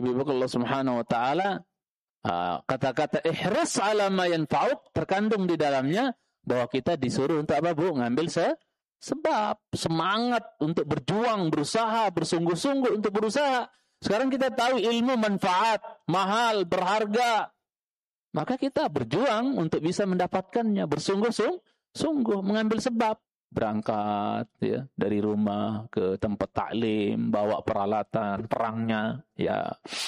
Ibu-ibu Allah Subhanahu wa taala, kata-kata ihris ala ma yanfa'uk terkandung di dalamnya bahwa kita disuruh untuk apa, Bu? Ngambil sebab, semangat untuk berjuang, berusaha, bersungguh-sungguh untuk berusaha. Sekarang kita tahu ilmu manfaat, mahal, berharga. Maka kita berjuang untuk bisa mendapatkannya, bersungguh-sungguh mengambil sebab. Berangkat ya dari rumah ke tempat taklim, bawa peralatan perangnya, ya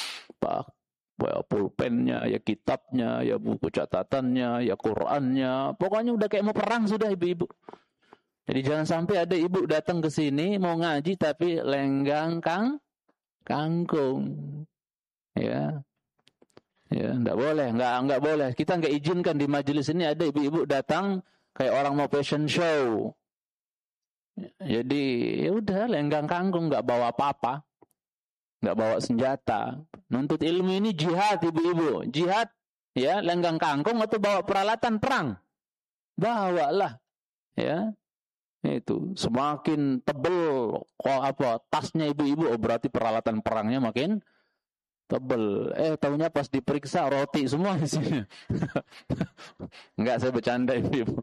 pulpennya, ya kitabnya, ya buku catatannya, ya Qur'annya. Pokoknya udah kayak mau perang sudah ibu-ibu. Jadi jangan sampai ada ibu datang ke sini mau ngaji tapi lenggang kangkung. Ya. Ya, enggak boleh. Kita enggak izinkan di majelis ini ada ibu-ibu datang kayak orang mau fashion show. Jadi ya udah lenggang kangkung, enggak bawa apa-apa. Enggak bawa senjata. Nuntut ilmu ini jihad ibu-ibu. Jihad ya, lenggang kangkung atau bawa peralatan perang. Bawalah. Ya. Itu semakin tebel tasnya ibu-ibu, berarti peralatan perangnya makin tebel. Tahunya pas diperiksa roti semua isinya. Enggak, saya bercanda ibu.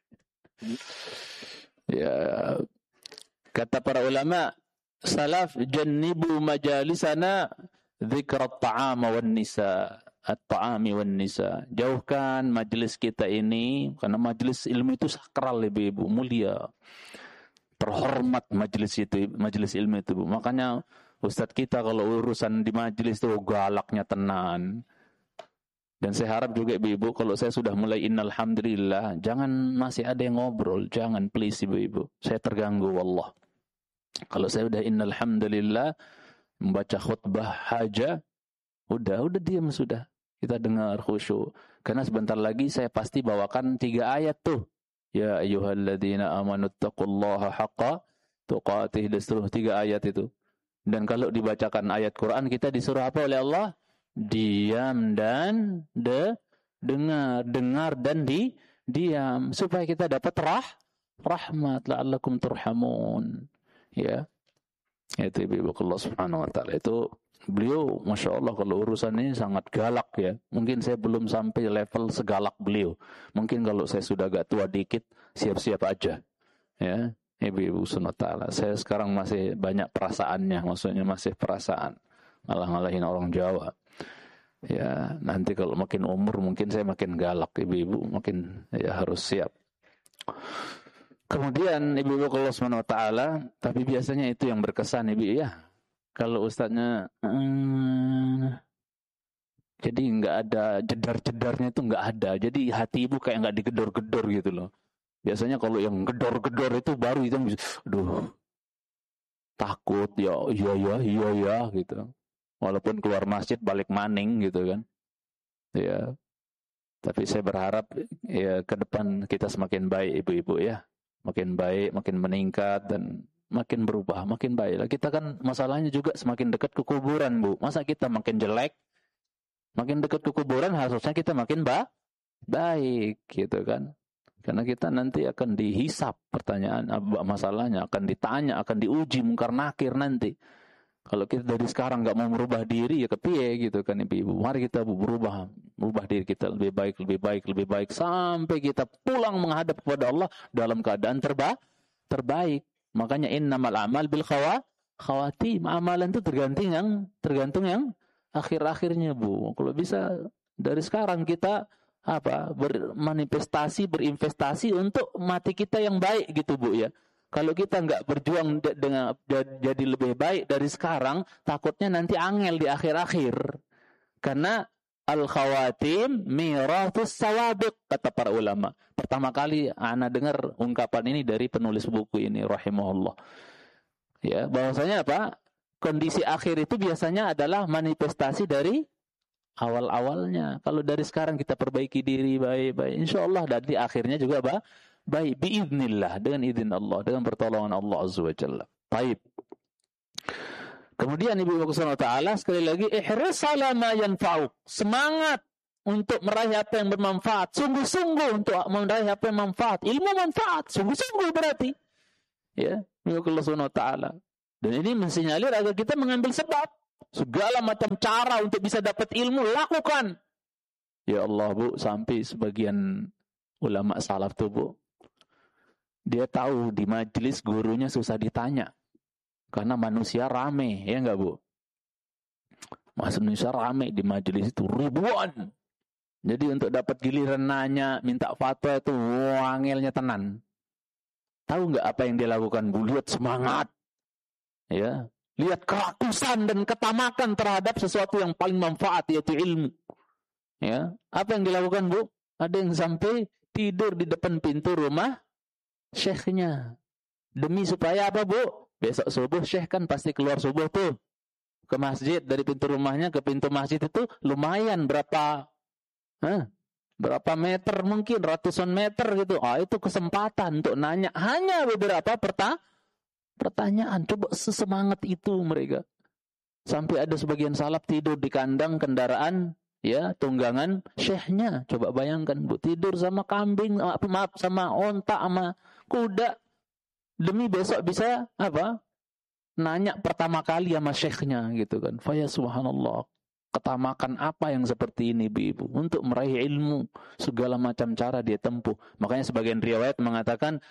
Ya, kata para ulama salaf, jannibu majalisana dzikrat ta'am wan nisa, at-ta'ami wan nisa. Jauhkan majelis kita ini, karena majelis ilmu itu sakral ibu-ibu, mulia. Terhormat majelis ilmu itu, Bu. Makanya ustadz kita kalau urusan di majelis itu galaknya tenan. Dan saya harap juga ibu-ibu, kalau saya sudah mulai innalhamdulillah, jangan masih ada yang ngobrol, jangan please ibu-ibu. Saya terganggu wallah. Kalau saya udah innalhamdulillah membaca khutbah haja, udah diam sudah. Kita dengar khusyuk. Karena sebentar lagi saya pasti bawakan 3 ayat tuh. Ya ayyuhalladzina amanu taqullaha haqqa tuqatih, dan seluruh 3 ayat itu. Dan kalau dibacakan ayat Quran, kita disuruh apa oleh Allah? Diam dan dengar dan diam, supaya kita dapat rahmat, la'allakum turhamun. Ya. Itu ibu Allah Subhanahu wa taala. Itu beliau Masya Allah kalau urusan ini sangat galak ya. Mungkin saya belum sampai level segalak beliau. Mungkin kalau saya sudah agak tua dikit, siap-siap aja. Ya. Ibu Subhanahu wa taala. Saya sekarang masih banyak perasaannya, maksudnya masih perasaan. Ngalah-ngalahin orang Jawa. Ya, nanti kalau makin umur mungkin saya makin galak ibu-ibu, makin ya harus siap. Kemudian ibu-ibu Allah Subhanahu wa taala, tapi biasanya itu yang berkesan ibu ya. Kalau ustadznya jadi enggak ada jedar-jedarnya, itu enggak ada. Jadi hati ibu kayak enggak digedor-gedor gitu loh. Biasanya kalau yang gedor-gedor itu baru itu aduh. Takut ya gitu. Walaupun keluar masjid balik maning gitu kan. Ya. Tapi saya berharap ya ke depan kita semakin baik ibu-ibu ya. Makin baik, makin meningkat dan makin berubah, makin baik. Kita kan masalahnya juga semakin dekat ke kuburan, Bu. Masa kita makin jelek? Makin dekat ke kuburan harusnya kita makin baik gitu kan. Karena kita nanti akan dihisap, pertanyaan masalahnya akan ditanya, akan diuji mungkar nakir nanti. Kalau kita dari sekarang nggak mau merubah diri, ya kepiye gitu kan ibu-ibu. Mari kita berubah diri kita lebih baik sampai kita pulang menghadap kepada Allah dalam keadaan terbaik. Makanya innamal a'mal bil khawatim. Amalan itu tergantung yang akhir-akhirnya, Bu. Kalau bisa dari sekarang kita berinvestasi untuk mati kita yang baik gitu, Bu ya. Kalau kita nggak berjuang dengan jadi lebih baik dari sekarang, takutnya nanti angel di akhir-akhir. Karena al-khawatim mirathus sawabiq, kata para ulama. Pertama kali ana dengar ungkapan ini dari penulis buku ini rahimahullah. Ya, bahwasanya apa? Kondisi akhir itu biasanya adalah manifestasi dari awal-awalnya. Kalau dari sekarang kita perbaiki diri baik-baik, insyaallah dari akhirnya juga baik biiznillah, dengan izin Allah, dengan pertolongan Allah Azza wa Jalla. Baik. Kemudian Ibu Subhanahu wa taala sekali lagi ihris ala ma yanfa'uk. Semangat untuk meraih apa yang bermanfaat. Sungguh-sungguh untuk meraih apa yang manfaat. Ilmu manfaat, sungguh-sungguh berarti. Ya, Ibu Allah Subhanahu wa taala. Dan ini mensinyalir agar kita mengambil sebab. Segala macam cara untuk bisa dapat ilmu, lakukan. Ya Allah, Bu, sampai sebagian ulama salaf tuh, Bu, dia tahu di majelis gurunya susah ditanya. Karena manusia rame, ya enggak, Bu? Manusia rame di majelis itu ribuan. Jadi untuk dapat giliran nanya, minta fatwa itu wangelnya tenan. Tahu enggak apa yang dia lakukan, Bu? Lihat semangat. Ya, lihat kerakusan dan ketamakan terhadap sesuatu yang paling manfaat, yaitu ilmu. Ya, apa yang dilakukan, Bu? Ada yang sampai tidur di depan pintu rumah syekhnya. Demi supaya apa, Bu? Besok subuh syekh kan pasti keluar subuh tuh ke masjid, dari pintu rumahnya ke pintu masjid itu lumayan berapa meter, mungkin ratusan meter gitu. Itu kesempatan untuk nanya hanya beberapa pertanyaan. Coba sesemangat itu mereka. Sampai ada sebagian salaf tidur di kandang kendaraan, ya, tunggangan syekhnya. Coba bayangkan, Bu, tidur sama kambing, sama onta, sama kuda. Demi besok bisa apa? Nanya pertama kali sama syekhnya gitu kan. Fa ya subhanallah. Ketamakan apa yang seperti ini, Ibu? Untuk meraih ilmu, segala macam cara dia tempuh. Makanya sebagian riwayat mengatakan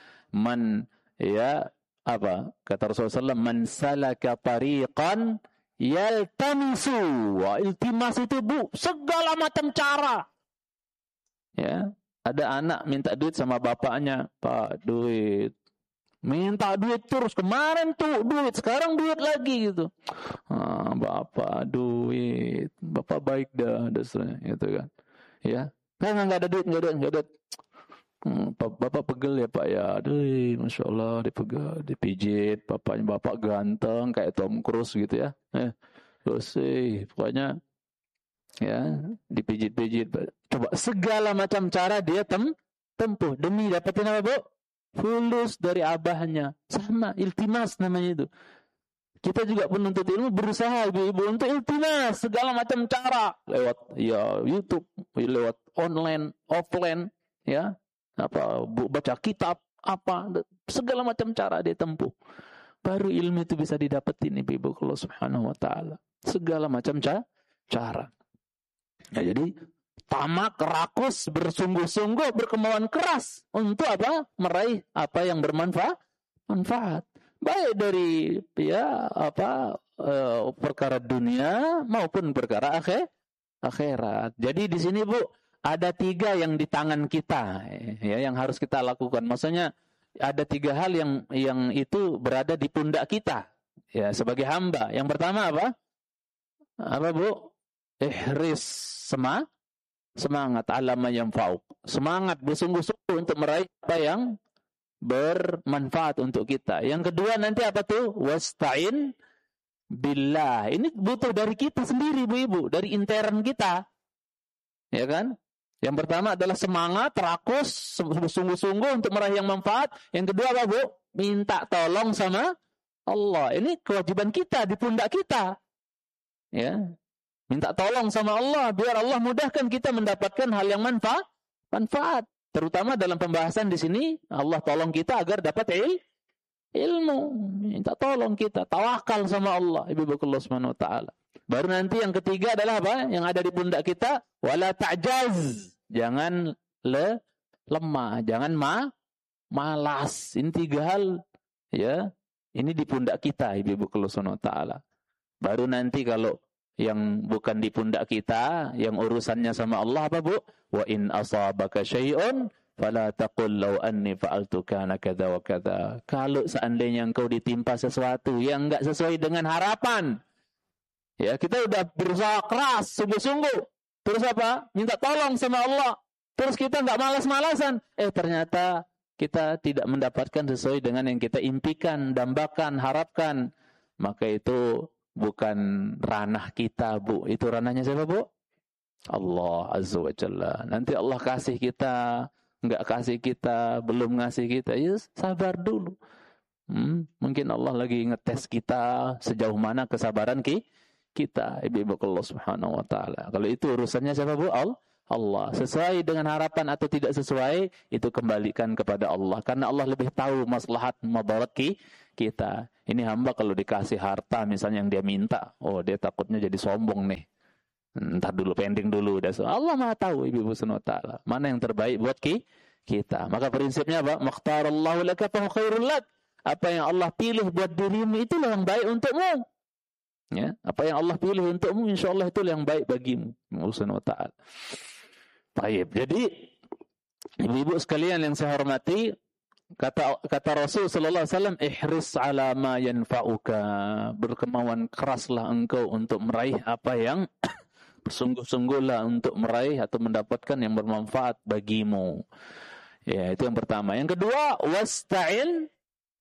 kata Rasulullah, man salaka tariqan yaltamisu. Wah, iltimas itu, Bu, segala macam cara. Ya, ada anak minta duit sama bapaknya, Pak, duit. Minta duit terus, kemarin tuh duit, sekarang duit lagi gitu. Bapak duit, bapak baik dah dasarnya gitu kan. Ya, kan nggak ada duit. Bapak pegel ya Pak ya, aduh, masya Allah, dipijit, bapak ganteng kayak Tom Cruise gitu ya. Terus pokoknya ya dipijit-pijit. Coba segala macam cara dia tempuh demi dapetin apa, Bu? Fulus dari abahnya. Sama, iltimas namanya itu. Kita juga penuntut ilmu berusaha, ibu-ibu, untuk iltimas segala macam cara. Lewat ya YouTube, lewat online, offline, ya. Baca kitab, segala macam cara dia tempuh. Baru ilmu itu bisa didapetin, ibu-ibu, Allah Subhanahu wa taala. Segala macam cara. Ya, jadi tamak, rakus, bersungguh-sungguh, berkemauan keras untuk apa? Meraih apa yang bermanfaat. Baik dari perkara dunia maupun perkara akhirat. Jadi di sini, Bu, ada 3 yang di tangan kita, ya, yang harus kita lakukan. Maksudnya ada 3 hal yang itu berada di pundak kita, ya, sebagai hamba. Yang pertama apa? Apa, Bu? Ihris, semangat alama yang fauk. Semangat bersungguh-sungguh untuk meraih apa yang bermanfaat untuk kita. Yang kedua nanti apa tuh? Wasta'in billah. Ini butuh dari kita sendiri, Bu-ibu, dari intern kita. Ya kan? Yang pertama adalah semangat, rakus, sungguh-sungguh untuk meraih yang manfaat. Yang kedua apa, Bu? Minta tolong sama Allah. Ini kewajiban kita di pundak kita. Ya. Minta tolong sama Allah biar Allah mudahkan kita mendapatkan hal yang manfaat. Terutama dalam pembahasan di sini, Allah tolong kita agar dapat ilmu. Minta tolong kita, tawakal sama Allah, Ibu Allah Subhanahu wa taala. Baru nanti yang ketiga adalah apa? Yang ada di pundak kita, wala ta'jaz. Jangan lemah, jangan malas. Ini 3 hal, ya. Ini di pundak kita, Ibu Allah Subhanahu wa taala. Baru nanti kalau yang bukan di pundak kita, yang urusannya sama Allah apa, Bu? Wa in asabaka syai'un fala taqul law anni fa'altu kana kadza wa kadza. Kalau seandainya engkau ditimpa sesuatu yang enggak sesuai dengan harapan, ya, kita udah berusaha keras, sungguh-sungguh. Terus apa? Minta tolong sama Allah. Terus kita enggak malas-malasan. Ternyata kita tidak mendapatkan sesuai dengan yang kita impikan, dambakan, harapkan. Maka itu bukan ranah kita, Bu. Itu ranahnya siapa, Bu? Allah Azza wa Jalla. Nanti Allah kasih kita, enggak kasih kita, belum ngasih kita. Ya, sabar dulu. Mungkin Allah lagi ngetes kita sejauh mana kesabaran kita. Ibu Allah Subhanahu wa taala. Kalau itu urusannya siapa, Bu? Allah. Sesuai dengan harapan atau tidak sesuai, itu kembalikan kepada Allah. Karena Allah lebih tahu maslahat madarat kita. Ini hamba kalau dikasih harta misalnya yang dia minta, oh dia takutnya jadi sombong nih. Entar dulu, pending dulu. Allah Maha tahu, Ibu Subhanahu wa taala. Mana yang terbaik buat kita. Maka prinsipnya apa? Makhtarallahu laka fa khairul lak. Apa yang Allah pilih buat dirimu itulah yang baik untukmu. Ya, apa yang Allah pilih untukmu insyaallah itulah yang baik bagimu. Allah Subhanahu wa taala. Baik. Jadi ibu-ibu sekalian yang saya hormati, kata Rasul sallallahu alaihi wasallam, ihris ala ma yanfa'uka. Berkemauan keraslah engkau untuk meraih apa yang bersungguh-sungguhlah untuk meraih atau mendapatkan yang bermanfaat bagimu. Ya, itu yang pertama. Yang kedua, wasta'in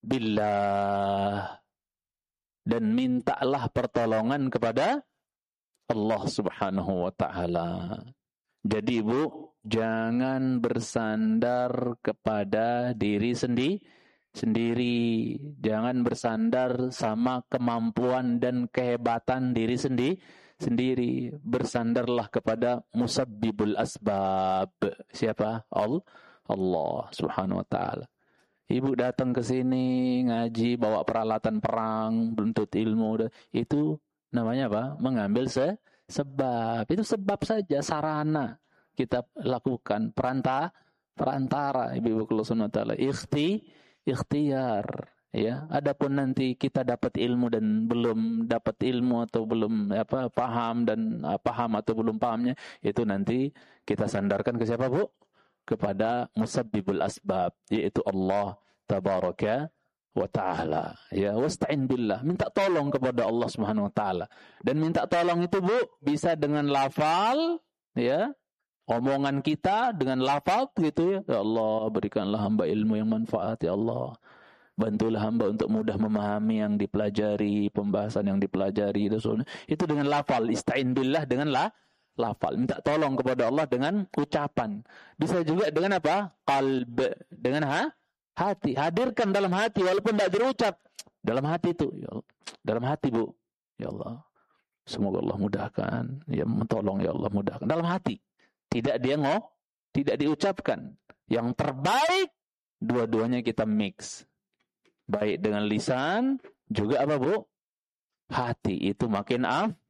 billah. Dan mintalah pertolongan kepada Allah Subhanahu wa taala. Jadi Ibu, jangan bersandar kepada diri sendiri. Jangan bersandar sama kemampuan dan kehebatan diri sendiri. Bersandarlah kepada musabbibul asbab. Siapa? Allah Subhanahu wa taala. Ibu datang ke sini ngaji bawa peralatan perang, buntut ilmu, itu namanya apa? Mengambil sebab. Itu sebab saja, sarana kita lakukan, perantara Ibu Subhanahu wa taala. Ikhtiar, ya. Adapun nanti kita dapat ilmu dan belum dapat ilmu atau belum paham dan paham atau belum pahamnya, itu nanti kita sandarkan ke siapa, Bu? Kepada musabbibul asbab, yaitu Allah tabaraka wa ta'ala. Ya, wasta'in billah, minta tolong kepada Allah Subhanahu wa taala. Dan minta tolong itu, Bu, bisa dengan lafal, ya. Omongan kita dengan lafal gitu ya. Ya Allah, berikanlah hamba ilmu yang manfaat ya Allah. Bantulah hamba untuk mudah memahami yang dipelajari, pembahasan yang dipelajari itu dengan lafal. Ista'in billah dengan lafal, minta tolong kepada Allah dengan ucapan. Bisa juga dengan apa? Qalb, dengan hati. Hadirkan dalam hati walaupun tidak berucap. Dalam hati itu, ya Allah. Dalam hati, Bu. Ya Allah, semoga Allah mudahkan. Ya, tolong ya Allah mudahkan. Dalam hati. Tidak tidak diucapkan. Yang terbaik dua-duanya kita mix. Baik dengan lisan, juga apa, Bu? Hati itu makin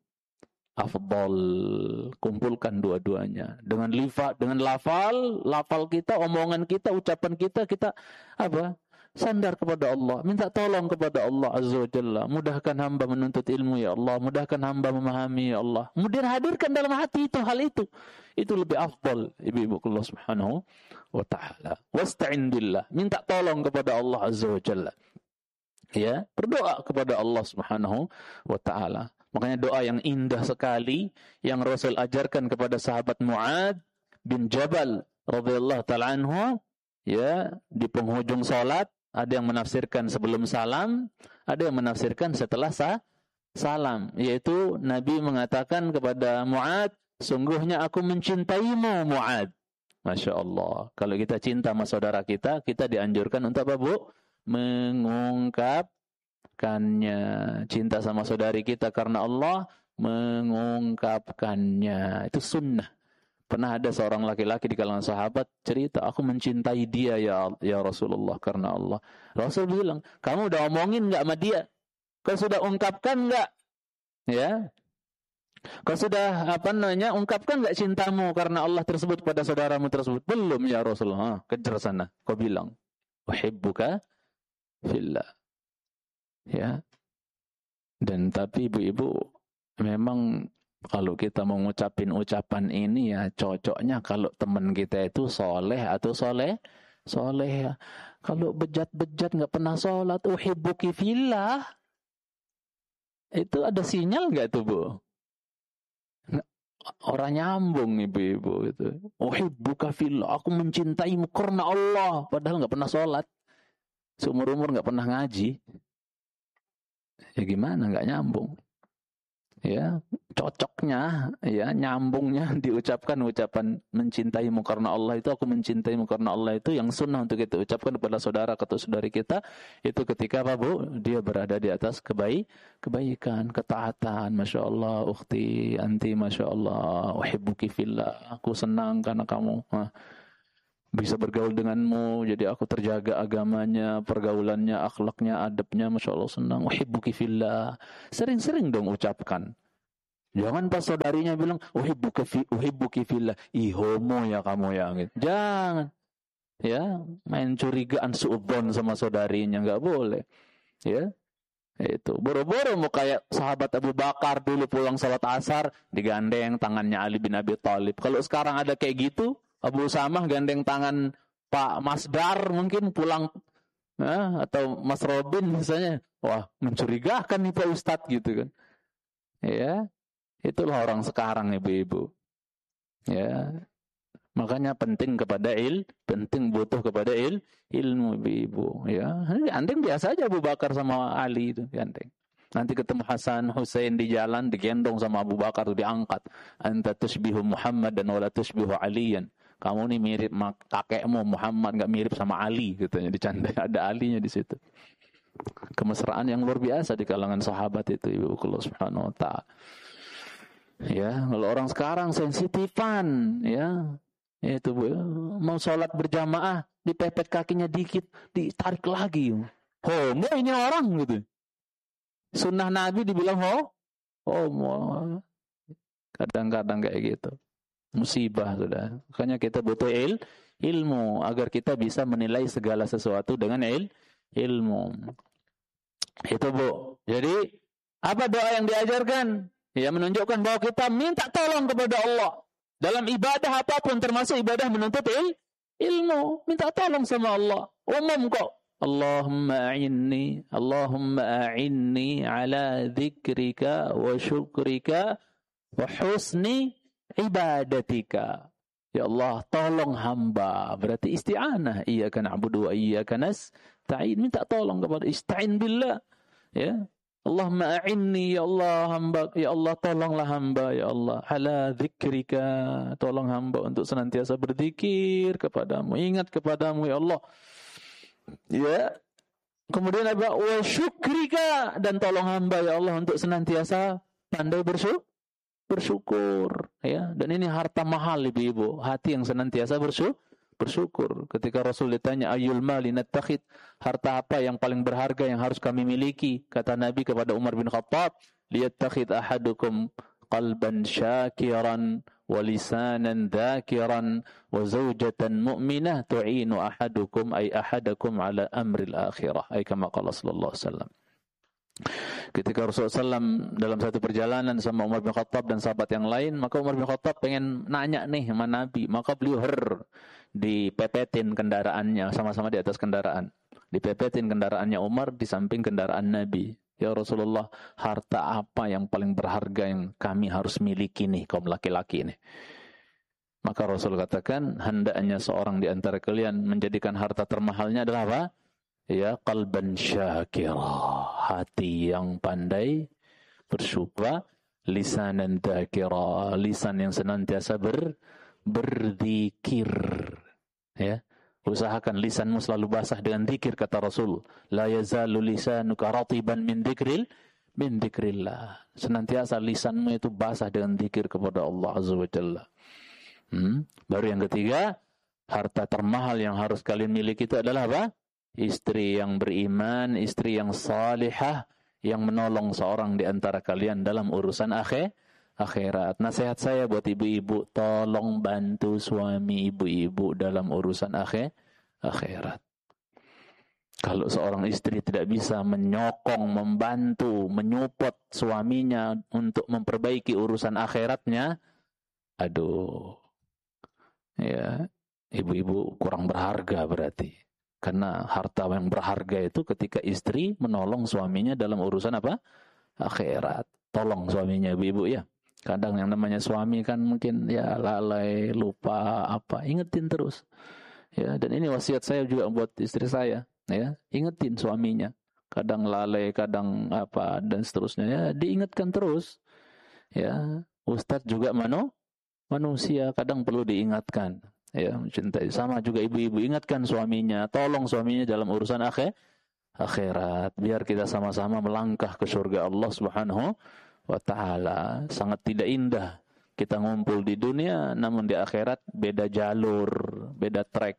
afdal. Kumpulkan dua-duanya dengan lafal kita, omongan kita, ucapan kita apa? Sandar kepada Allah, minta tolong kepada Allah Azza wa Jalla. Mudahkan hamba menuntut ilmu ya Allah, mudahkan hamba memahami ya Allah. Kemudian hadirkan dalam hati itu hal itu. Itu lebih afdal, Ibu Allah Subhanahu wa taala. Wasta'in billah, minta tolong kepada Allah Azza wa Jalla. Ya, berdoa kepada Allah Subhanahu wa taala. Makanya doa yang indah sekali yang Rasul ajarkan kepada sahabat Mu'ad bin Jabal radhiyallahu taala anhu, ya, di penghujung salat. Ada yang menafsirkan sebelum salam, ada yang menafsirkan setelah salam, yaitu Nabi mengatakan kepada Mu'ad, sungguhnya aku mencintaimu Mu'ad. Masya Allah. Kalau kita cinta sama saudara kita dianjurkan untuk apa, Bu? Mengungkapkannya. Cinta sama saudari kita karena Allah, mengungkapkannya. Itu sunnah. Pernah ada seorang laki-laki di kalangan sahabat cerita, aku mencintai dia ya Rasulullah karena Allah. Rasul bilang, kamu udah omongin nggak sama dia? Kau sudah ungkapkan nggak? Ya, kau sudah ungkapkan nggak cintamu karena Allah tersebut pada saudaramu tersebut? Belum ya Rasulullah. Kejar sana. Kau bilang, uhibbuka fillah. Ya. Dan tapi ibu-ibu memang kalau kita mau ngucapin ucapan ini ya cocoknya kalau teman kita itu soleh atau soleh ya. Kalau bejat-bejat nggak pernah sholat, uhibbuki fillah, itu ada sinyal nggak tuh, Bu? Orang nyambung ibu-ibu itu. Uhibbuka fillah, aku mencintaimu karena Allah, padahal nggak pernah sholat, seumur-umur nggak pernah ngaji. Ya gimana, nggak nyambung. Ya, cocoknya, ya, nyambungnya diucapkan ucapan mencintaimu karena Allah itu, aku mencintaimu karena Allah itu yang sunnah untuk kita ucapkan kepada saudara atau saudari kita itu ketika apa, Bu? Dia berada di atas kebaikan, ketaatan. Masya Allah, ukhti, anti, Masya Allah, uhibbuki fillah, aku senang karena kamu. bisa bergaul denganmu, jadi aku terjaga agamanya, pergaulannya, akhlaknya, adabnya, Masya Allah senang. Uhibbuki fillah. Sering-sering dong ucapkan. Jangan pas saudarinya bilang, uhibbuki fillah. Ih, homo ya kamu ya. Gitu. Jangan. Ya, main curigaan suudzon sama saudarinya, nggak boleh. Ya, itu. Boro-boro mau kayak sahabat Abu Bakar dulu pulang salat asar, digandeng tangannya Ali bin Abi Thalib. Kalau sekarang ada kayak gitu, Abu Samah gandeng tangan Pak Masdar mungkin pulang, atau Mas Robin misalnya, wah mencurigakan nih Pak Ustadz gitu kan. Ya, itulah orang sekarang ibu-ibu. Ya, makanya penting butuh kepada ilmu ibu. Ya, gandeng biasa aja Abu Bakar sama Ali itu gandeng. Nanti ketemu Hasan, Husain di jalan digendong sama Abu Bakar itu diangkat. Anta tusbihu Muhammad dan wala tusbihu Aliyan. Kamu nih mirip kakekmu Muhammad, nggak mirip sama Ali katanya, dicandai ada Alinya di situ. Kemesraan yang luar biasa di kalangan sahabat itu ibu Allah Subhanahu wa taala. Ya, kalau orang sekarang sensitifan ya. Itu mau sholat berjamaah dipepet kakinya dikit ditarik lagi. Homo ini orang gitu. Sunnah Nabi dibilang homo. Kadang-kadang kayak gitu. Musibah sudah. Makanya kita butuh ilmu agar kita bisa menilai segala sesuatu dengan ilmu. Itu Bu. Jadi apa doa yang diajarkan? Ya menunjukkan bahwa kita minta tolong kepada Allah. Dalam ibadah apapun termasuk ibadah menuntut ilmu. Minta tolong sama Allah. Umum kok. Allahumma a'inni ala dzikrika wa syukrika wa husni ibadatika. Ya Allah, tolong hamba. Berarti isti'anah. Iyyaka na'budu wa iyyaka nasta'in. Minta tolong kepada ista'in billah. Ya. Allahumma a'inni ya Allah hamba, ya Allah tolonglah hamba ya Allah ala dzikrika, tolong hamba untuk senantiasa berzikir kepadamu, ingat kepadamu ya Allah. Ya. Kemudian apa? Wa syukrika, dan tolong hamba ya Allah untuk senantiasa pandai bersyukur ya. Dan ini harta mahal ibu-ibu, hati yang senantiasa bersyukur. Ketika Rasul ditanya ayyul mali nattakhid, harta apa yang paling berharga yang harus kami miliki? Kata Nabi kepada Umar bin Khattab, liyattakhid ahadukum qalban syakiran wa lisanan dzakiran wa zawjatan mu'minah tu'inu ahadakum ala amril akhirah. Ay kama qala sallallahu alaihi wasallam. Ketika Rasulullah SAW dalam satu perjalanan sama Umar bin Khattab dan sahabat yang lain, maka Umar bin Khattab pengen nanya nih sama Nabi, maka beliau dipepetin kendaraannya, sama-sama di atas kendaraan. Dipepetin kendaraannya Umar di samping kendaraan Nabi. Ya Rasulullah, harta apa yang paling berharga yang kami harus miliki nih, kaum laki-laki nih? Maka Rasul katakan, hendaknya seorang di antara kalian menjadikan harta termahalnya adalah apa? Ya, qalban syakira, hati yang pandai bersyukur, lisanan dzakira, lisan yang senantiasa berzikir. Ya, usahakan lisanmu selalu basah dengan zikir, kata Rasul. La yazalu lisanuka ratiban min dzikrillah. Senantiasa lisanmu itu basah dengan zikir kepada Allah Azza wa Jalla. Baru yang ketiga, harta termahal yang harus kalian miliki itu adalah apa? Istri yang beriman, istri yang salihah, yang menolong seorang di antara kalian dalam urusan akhirat. Nasihat saya buat ibu-ibu, tolong bantu suami ibu-ibu dalam urusan akhirat. Kalau seorang istri tidak bisa menyokong, membantu, menyupport suaminya untuk memperbaiki urusan akhiratnya, aduh, ya, ibu-ibu kurang berharga berarti. Karena harta yang berharga itu ketika istri menolong suaminya dalam urusan apa? Akhirat. Tolong suaminya ibu-ibu ya. Kadang yang namanya suami kan mungkin ya lalai, lupa apa, ingetin terus. Ya, dan ini wasiat saya juga buat istri saya, ya. Ingetin suaminya. Kadang lalai, kadang apa dan seterusnya, ya, diingatkan terus. Ya, Ustadz juga manusia, kadang perlu diingatkan. Ya, mencintai. Sama juga ibu-ibu, ingatkan suaminya, tolong suaminya dalam urusan akhirat, biar kita sama-sama melangkah ke surga Allah Subhanahu wa taala. Sangat tidak indah kita ngumpul di dunia namun di akhirat beda jalur, beda track.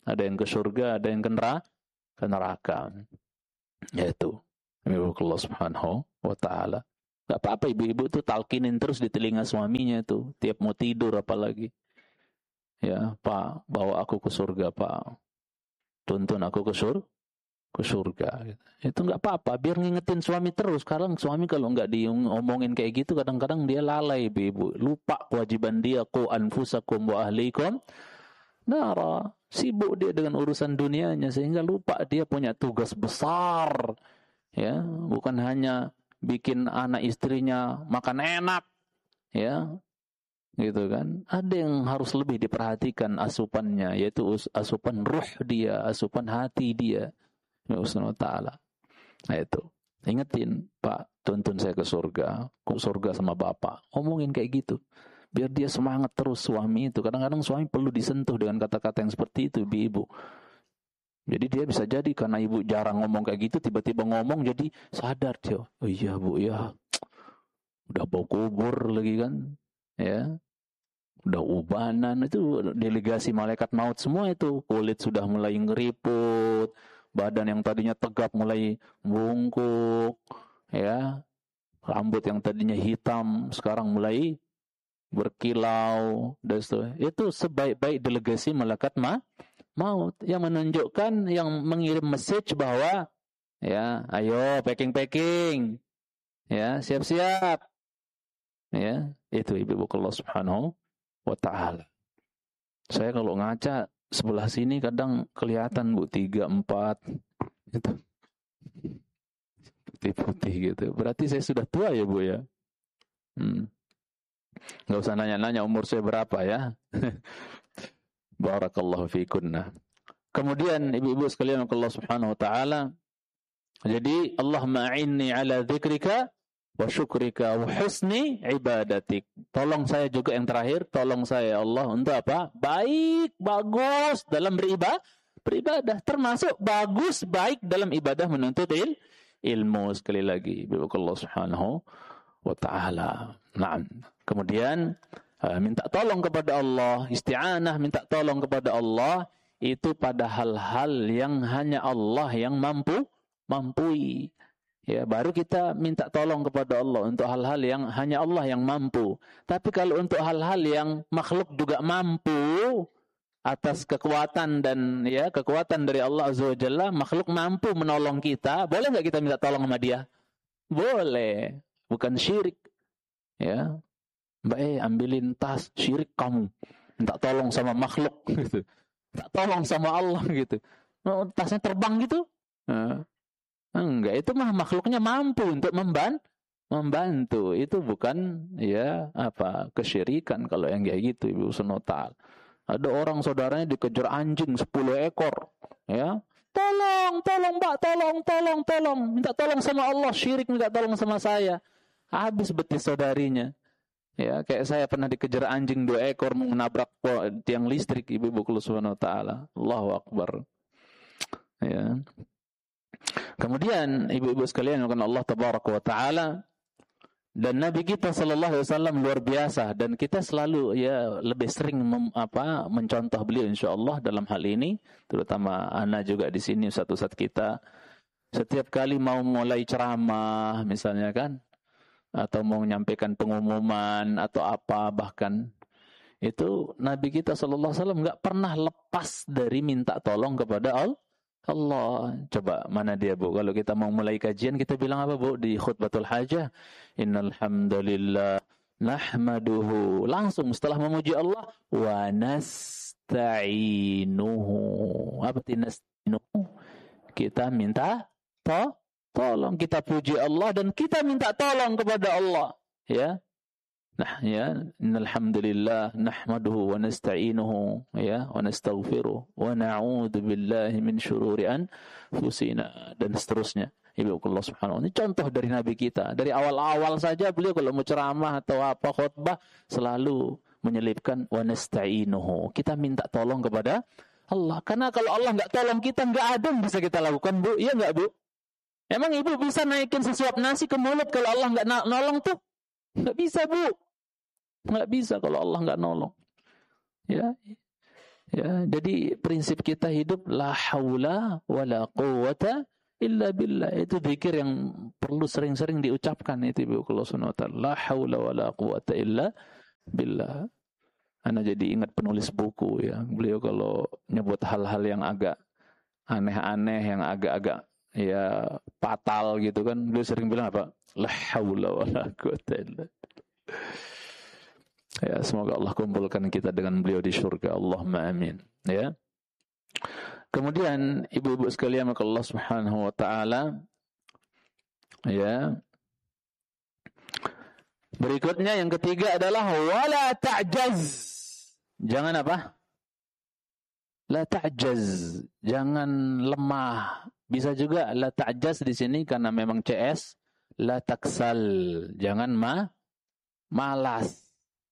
Ada yang ke surga, ada yang ke neraka. Yaitu Allah Subhanahu wa taala. Gak apa-apa ibu-ibu tuh talkinin terus di telinga suaminya tuh tiap mau tidur apalagi. Ya, Pak, bawa aku ke surga, Pak. Tuntun aku ke surga. Itu nggak apa-apa, biar ngingetin suami terus. Sekarang suami kalau nggak diomongin kayak gitu, kadang-kadang dia lalai, ibu. Lupa kewajiban dia, qu anfusakum wa ahlikum nara. Sibuk dia dengan urusan dunianya sehingga lupa dia punya tugas besar. Ya, bukan hanya bikin anak istrinya makan enak, ya. Gitu kan, ada yang harus lebih diperhatikan asupannya, yaitu asupan ruh dia, asupan hati dia. Ya Allah Ta'ala. Nah itu, ingetin, Pak, tuntun saya ke surga, sama Bapak. Omongin kayak gitu, biar dia semangat terus suami itu. Kadang-kadang suami perlu disentuh dengan kata-kata yang seperti itu, ibu. Jadi dia bisa jadi karena ibu jarang ngomong kayak gitu, tiba-tiba ngomong jadi sadar dia. Oh iya Bu, ya, udah bau kubur lagi kan. Ya, udah ubanan, itu delegasi malaikat maut semua itu. Kulit sudah mulai ngeriput, badan yang tadinya tegap mulai bungkuk, ya, rambut yang tadinya hitam sekarang mulai berkilau. Itu sebaik-baik delegasi malaikat maut yang menunjukkan, yang mengirim message bahwa, ya, ayo packing, ya, siap-siap. Ya, itu ibu Allah Subhanahu wa ta'ala. Saya kalau ngaca sebelah sini kadang kelihatan Bu 3, 4 gitu. Putih-putih gitu. Berarti saya sudah tua ya Bu ya. Nggak usah nanya-nanya umur saya berapa ya. Barakallahu fikunna. Kemudian ibu-ibu sekalian Allah Subhanahu wa ta'ala. Jadi Allahumma a'inni ala dzikrika wa syukrika wa husni ibadatik. Tolong saya juga yang terakhir, tolong saya Allah untuk apa? Baik, bagus dalam beribadah, termasuk bagus, baik dalam ibadah menuntut ilmu. Sekali lagi, ibu Allah Subhanahu wa ta'ala. Nah, kemudian minta tolong kepada Allah, isti'anah, minta tolong kepada Allah itu pada hal-hal yang hanya Allah yang mampui. Ya, baru kita minta tolong kepada Allah untuk hal-hal yang hanya Allah yang mampu. Tapi kalau untuk hal-hal yang makhluk juga mampu atas kekuatan dan ya kekuatan dari Allah Azza wa Jalla, makhluk mampu menolong kita, boleh nggak kita minta tolong sama dia? Boleh, bukan syirik. Ya, Mbak ambilin tas, syirik kamu. Minta tolong sama makhluk gitu. Minta tolong sama Allah gitu. Tasnya terbang gitu. Enggak, itu mah makhluknya mampu untuk membantu. Itu bukan ya apa kesyirikan kalau yang kayak gitu, Ibu Sunotal. Ada orang saudaranya dikejar anjing 10 ekor, ya. Tolong Mbak, tolong. Minta tolong sama Allah, syirik minta tolong sama saya. Habis betis saudarinya. Ya, kayak saya pernah dikejar anjing 2 ekor menabrak tiang listrik, Ibu Subhanahu wa taala. Allahu Akbar. Ya. Kemudian ibu-ibu sekalian yang Allah tabaraka wa taala, dan Nabi kita sallallahu alaihi wasallam luar biasa, dan kita selalu ya lebih sering mencontoh beliau insyaallah dalam hal ini, terutama ana juga di sini satu-satu kita setiap kali mau mulai ceramah misalnya kan, atau mau menyampaikan pengumuman atau apa bahkan, itu Nabi kita sallallahu alaihi wasallam enggak pernah lepas dari minta tolong kepada Allah. Coba mana dia Bu? Kalau kita mau mulai kajian kita bilang apa Bu di khutbatul hajah? Innal hamdalillah nahmaduhu. Langsung setelah memuji Allah wa nasta'inuhu. Apa arti nasta'inuhu? Kita minta tolong, kita puji Allah dan kita minta tolong kepada Allah, ya. Nah, ya, innal hamdalillah nahmaduhu wa nasta'inuhu ya wa nastaghfiruh wa na'udzu billahi min syururi anfusina dan seterusnya. Ibu Allah Subhanahu wa taala. Ini contoh dari Nabi kita. Dari awal-awal saja beliau kalau mau ceramah atau apa khutbah selalu menyelipkan wa nasta'inuhu. Kita minta tolong kepada Allah. Karena kalau Allah enggak tolong kita, enggak ada yang bisa kita lakukan, Bu. Iya enggak, Bu? Emang Ibu bisa naikin sesuap nasi ke mulut kalau Allah enggak nolong tuh? Enggak bisa, Bu. Enggak bisa kalau Allah enggak nolong. Ya. Ya, jadi prinsip kita hidup la haula wala quwata illa billah. Itu zikir yang perlu sering-sering diucapkan itu Ibu Allah Subhanahu wa taala. La haula wala quwata illa billah. Ana jadi ingat penulis buku ya. Beliau kalau nyebut hal-hal yang agak aneh-aneh, yang agak-agak ya fatal gitu kan, beliau sering bilang apa? La haula wala quwata illa billah. Ya, semoga Allah kumpulkan kita dengan beliau di surga. Allahumma amin. Ya. Kemudian ibu-ibu sekalian, maka Allah Subhanahu wa taala ya. Berikutnya yang ketiga adalah wala ta'jaz. Jangan apa? La ta'jaz. Jangan lemah. Bisa juga la ta'jaz di sini karena memang CS, la taksal. Jangan malas.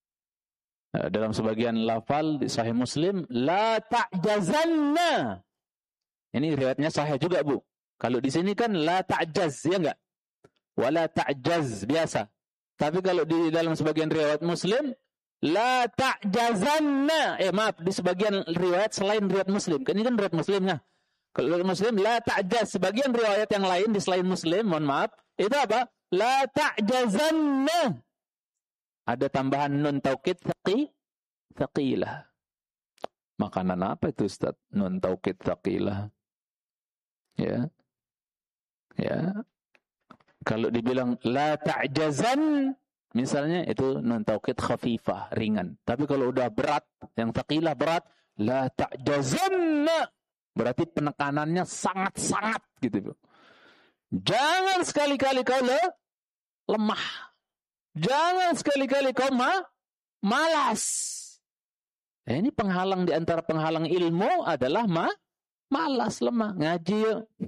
Dalam sebagian lafal di Sahih Muslim, la ta'jazanna. Ini riwayatnya sahih juga, Bu. Kalau di sini kan la ta'jaz, ya enggak? Wala ta'jaz, biasa. Tapi kalau di dalam sebagian riwayat Muslim, la ta'jazanna. Maaf, di sebagian riwayat selain riwayat Muslim. Ini kan riwayat Muslimnya. Kalau riwayat Muslim, la ta'jaz. Sebagian riwayat yang lain di selain Muslim, mohon maaf, itu apa? La ta'jazanna. Ada tambahan nun taukid thaqilah. Makanan apa itu Ustaz? Nun taukid thaqilah. Ya. Ya. Kalau dibilang la ta'jazan, misalnya itu nun taukid khafifah, ringan. Tapi kalau udah berat, yang thaqilah berat, la ta'jazan, berarti penekanannya sangat-sangat gitu. Jangan sekali-kali kau lemah. Jangan sekali-kali kau malas. Ini penghalang di antara penghalang ilmu adalah malas, lemah, ngaji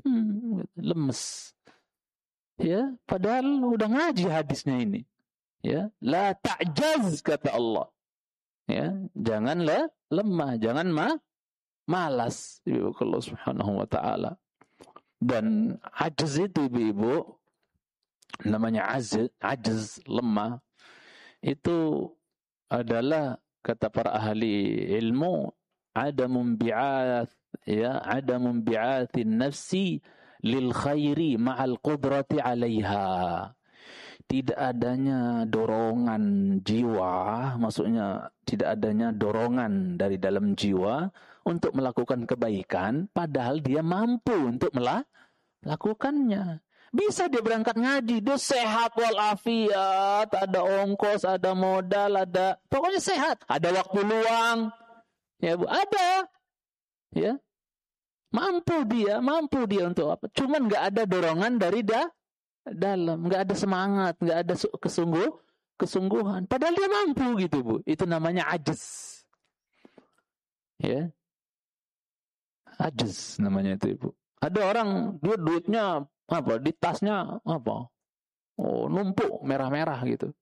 lemes. Ya, padahal udah ngaji hadisnya ini. Ya, la ta'jaz kata Allah. Ya, janganlah lemah, jangan malas. Ibu Allah Subhanahu wa taala. Dan ajaz itu Ibu, namanya ajaz, lemah, itu adalah kata para ahli ilmu adamun bi'ath, ya, adamun bi'athin nafsi lil khairi ma'al qudrati 'alaiha. Tidak adanya dorongan jiwa, maksudnya tidak adanya dorongan dari dalam jiwa untuk melakukan kebaikan padahal dia mampu untuk melakukannya. Bisa dia berangkat ngaji, dia sehat walafiat, ada ongkos, ada modal, ada pokoknya sehat, ada waktu luang, ya Bu, ada, ya, mampu dia untuk apa? Cuman nggak ada dorongan dari dalam, nggak ada semangat, nggak ada kesungguhan, padahal dia mampu gitu Bu. Itu namanya ajaz, ya, ajaz namanya itu Ibu. Ada orang dia duitnya apa di tasnya apa, numpuk merah-merah gitu,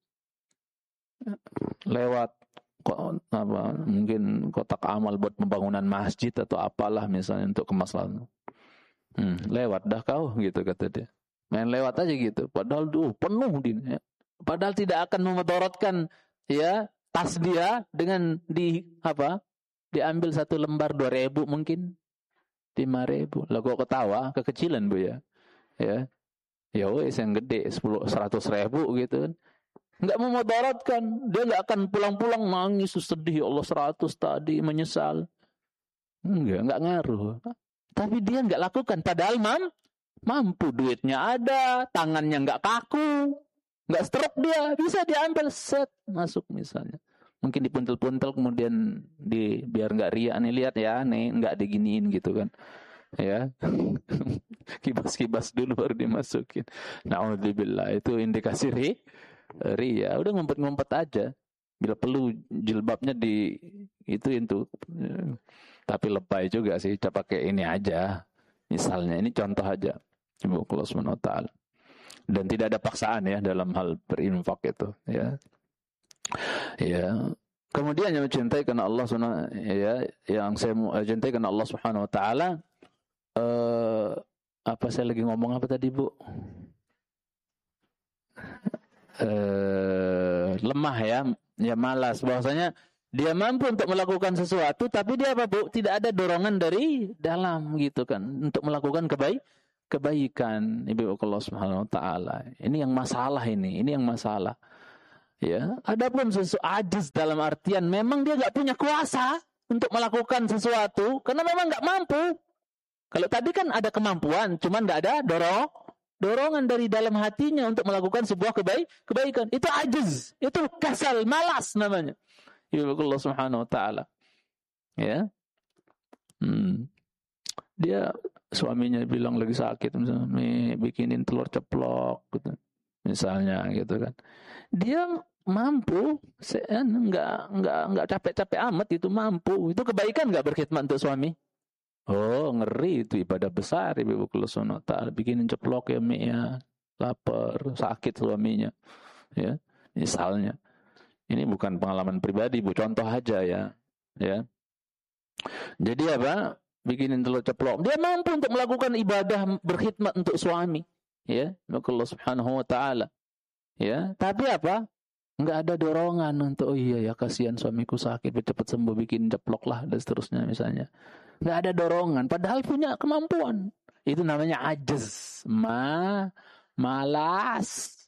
lewat apa mungkin kotak amal buat pembangunan masjid atau apalah misalnya untuk kemaslahatan, lewat dah kau gitu kata dia, main lewat aja gitu, padahal penuh dia, padahal tidak akan memudaratkan ya tas dia dengan diambil satu lembar 2.000 mungkin 5.000 lah, kok ketawa kekecilan Bu ya. Ya wes yang gede 100.000 gitu kan, nggak memudaratkan, dia nggak akan pulang-pulang nangis sedih, ya Allah 100 tadi menyesal, nggak ngaruh. Tapi dia nggak lakukan, padahal mampu, duitnya ada, tangannya nggak kaku, nggak stroke, dia bisa diambil set masuk misalnya, mungkin dipuntel-puntel kemudian biar nggak riak nih, lihat ya nih nggak diginiin gitu kan. Ya, kibas-kibas dulu baru dimasukin. Na'udzubillah, itu indikasi ria. Udah ngumpet-ngumpet aja. Bila perlu jilbabnya itu. Tapi lebay juga sih, coba pakai ini aja. Misalnya, ini contoh aja. Ibu Allah Subhanahu wa taala. Dan tidak ada paksaan ya dalam hal berinfak itu, ya. Ya. Kemudian yang mencintai karena Allah Subhanahu, ya, yang saya cintai karena Allah Subhanahu wa taala. Apa saya lagi ngomong apa tadi Bu? Lemah ya malas. Bahwasanya Dia mampu untuk melakukan sesuatu, tapi dia apa, Bu? Tidak ada dorongan dari dalam gitu kan untuk melakukan kebaikan. Ibu Allah Subhanahu wa taala. Ini yang masalah ini yang masalah. Ya, adapun ajiz dalam artian memang dia nggak punya kuasa untuk melakukan sesuatu karena memang nggak mampu. Kalau tadi kan ada kemampuan, cuman nggak ada dorongan dari dalam hatinya untuk melakukan sebuah kebaikan. Itu ajiz, itu kasal, malas namanya. Ya Allah Subhanahu wa taala. Ya. Dia suaminya bilang lagi sakit misalnya, bikinin telur ceplok gitu. Misalnya gitu kan. Dia mampu, enggak capek-capek amat, itu mampu. Itu kebaikan enggak berkhidmat untuk suami? Oh, ngeri, itu ibadah besar Ibu Allah Subhanahu wa taala. Bikinin ceplok ya, Mi ya. Lapar, sakit suaminya. Ya. Misalnya. Ini bukan pengalaman pribadi, Bu, contoh aja ya. Ya. Jadi apa? Bikinin telur ceplok. Dia mampu untuk melakukan ibadah berkhidmat untuk suami. Ya, Allah Subhanahu wa taala. Ya, tapi apa? Enggak ada dorongan untuk, oh iya ya, kasihan suamiku sakit, cepat sembuh, bikin ceplok lah dan seterusnya misalnya. Enggak ada dorongan padahal punya kemampuan. Itu namanya ajiz. Malas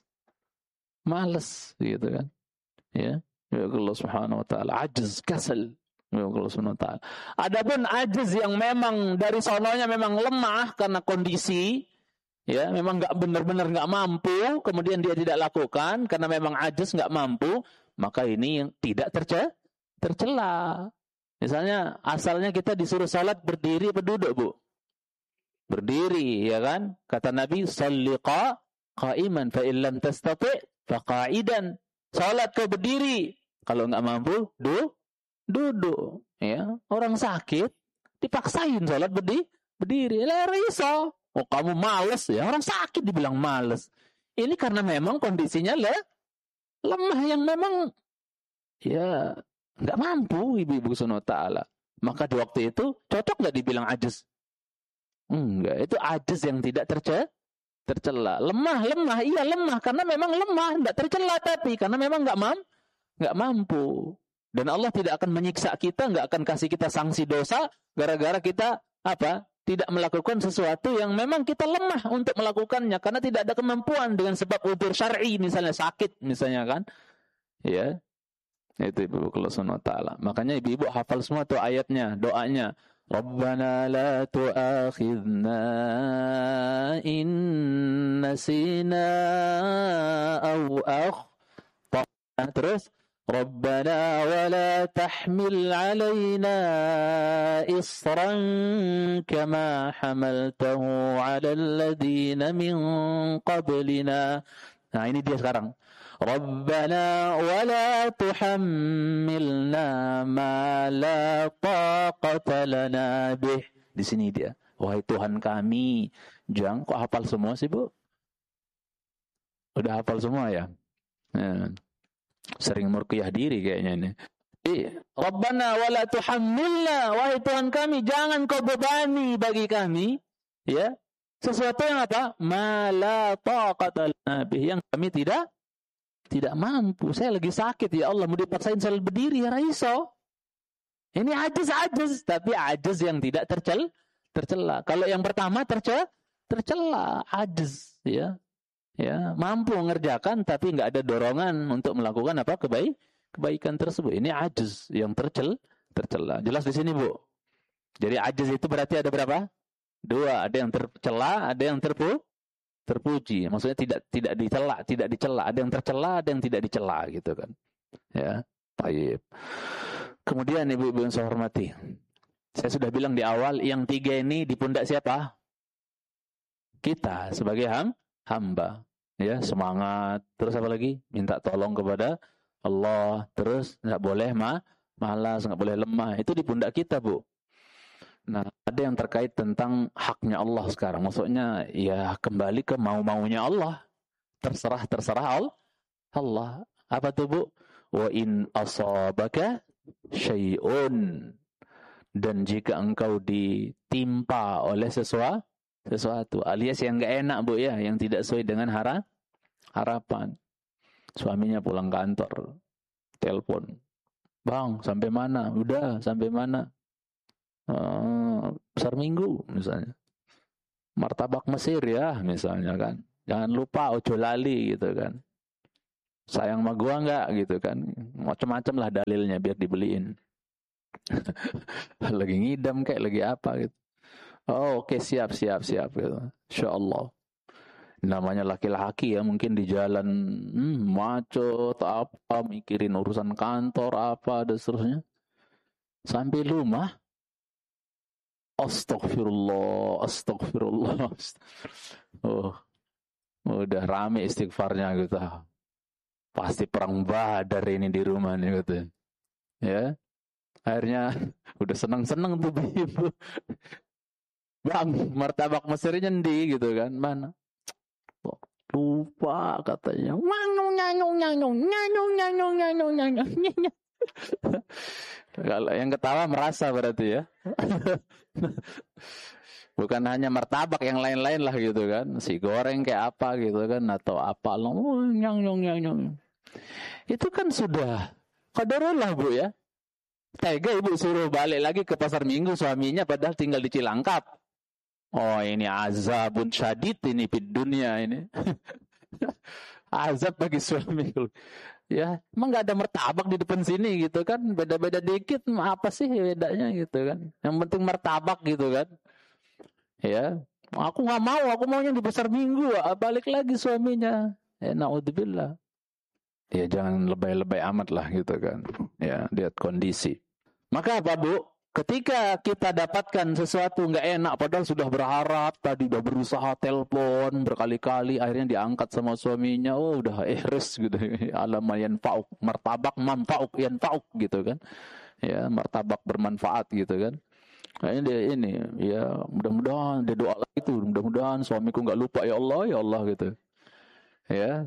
gitu kan. Ya, Allah Subhanahu wa taala, ajiz, kasal. Ya Allah Subhanahu wa taala. Adapun ajiz yang memang dari sononya memang lemah karena kondisi, ya, memang enggak benar-benar enggak mampu, kemudian dia tidak lakukan karena memang ajiz, enggak mampu, maka ini yang tidak tercela. Misalnya asalnya kita disuruh salat berdiri atau duduk, Bu? Berdiri, ya kan? Kata Nabi, "Shalli qa'iman fa in lam tastati' fa qa'idan." Salat kau berdiri, kalau enggak mampu, duduk, ya. Orang sakit dipaksain salat berdiri. Lah iso. Oh, kamu malas ya, orang sakit dibilang malas. Ini karena memang kondisinya lemah yang memang ya enggak mampu Ibu Subhanahu wa taala. Maka di waktu itu cocok enggak dibilang ajiz? Enggak, itu ajiz yang tidak tercela. Lemah, iya lemah karena memang lemah, enggak tercela, tapi karena memang enggak mampu. Dan Allah tidak akan menyiksa kita, enggak akan kasih kita sanksi dosa gara-gara kita apa? Tidak melakukan sesuatu yang memang kita lemah untuk melakukannya karena tidak ada kemampuan dengan sebab udzur syar'i, misalnya sakit misalnya kan. Ya. Itu Ibu Allah Subhanahu wa taala. Makanya ibu-ibu hafal semua tuh ayatnya, doanya. Rabbana la tu'akhidna in nasina aw akhtana. Terus Rabbana wa la tahmil 'alaina isran kama hamaltahu 'alal ladzina min qablina. Nah, ini dia sekarang. Rabbana wa la tuhammilna ma la taqata lana bih. Di sini dia. Wahai Tuhan kami. Jangan kok hafal semua sih, Bu? Udah hafal semua ya? Sering murqiyah diri kayaknya ini. Rabbana wa la tuhammilna. Wahai Tuhan kami, jangan kau bebani bagi kami. Ya. Sesuatu yang apa? Ma la taqata lana bih. Yang kami tidak mampu. Saya lagi sakit ya Allah, mau dipaksain salat berdiri ya raiso. Ini ajiz, tapi ajiz yang tidak tercela. Kalau yang pertama tercela, ajiz, ya. Ya, mampu mengerjakan tapi enggak ada dorongan untuk melakukan apa? Kebaikan tersebut. Ini ajiz yang tercela. Jelas di sini, Bu. Jadi ajiz itu berarti ada berapa? Dua, ada yang tercela, ada yang terpuji. Maksudnya tidak dicela, ada yang tercela, ada yang tidak dicela gitu kan. Ya, baik. Kemudian ibu-ibu yang saya hormati, saya sudah bilang di awal, yang tiga ini di pundak siapa? Kita sebagai hamba. Ya, semangat. Terus apa lagi? Minta tolong kepada Allah. Terus enggak boleh malas, enggak boleh lemah. Itu di pundak kita, Bu. Nah, ada yang terkait tentang haknya Allah sekarang. Maksudnya, ya kembali ke mau-maunya Allah. Terserah Allah. Apa tuh, Bu? Wa in asabaka syai'un. Dan jika engkau ditimpa oleh sesuatu alias yang enggak enak, Bu, ya, yang tidak sesuai dengan harapan. Suaminya pulang kantor, telepon. Bang, sampai mana? Udah, sampai mana? Besar Minggu misalnya. Martabak Mesir ya misalnya kan. Jangan lupa ojo lali gitu kan. Sayang sama gua enggak gitu kan. Macam-macam lah dalilnya biar dibeliin. Lagi ngidam kayak lagi apa gitu. Oh, oke, siap gitu. Insyaallah. Namanya laki-laki ya, mungkin di jalan macet apa, mikirin urusan kantor apa dan seterusnya. Sampai rumah, astagfirullah. Oh, udah rame istighfarnya gitu. Pasti perang Badar ini di rumah nih gitu. Ya, akhirnya udah seneng-seneng tuh ibu. Bang, martabak Mesirnya ndi gitu kan? Mana? Oh, lupa katanya. Kalau yang ketawa merasa berarti ya. Bukan hanya martabak, yang lain-lain lah gitu kan. Si goreng kayak apa gitu kan, atau apa nyong. Itu kan sudah qadarullah Bu ya. Tega ibu suruh balik lagi ke pasar Minggu suaminya padahal tinggal di Cilangkap. Oh ini azabun syadid ini di dunia ini. Azab bagi suami. Ya, emang nggak ada martabak di depan sini gitu kan. Beda-beda dikit, apa sih bedanya gitu kan. Yang penting martabak gitu kan. Ya, aku nggak mau, aku maunya di pasar Minggu. Balik lagi suaminya. Ya, naudzubillah. Ya jangan lebay-lebay amat lah gitu kan. Ya, lihat kondisi. Maka apa Bu? Ketika kita dapatkan sesuatu nggak enak, padahal sudah berharap, tadi udah berusaha telepon berkali-kali, akhirnya diangkat sama suaminya, oh udah ihris gitu, alama yanfa'uk, martabak manfa'uk yanfa'uk gitu kan, ya martabak bermanfaat gitu kan. Kayaknya dia ini, ya mudah-mudahan dia doa lagi tuh, mudah-mudahan suamiku nggak lupa ya Allah gitu, ya.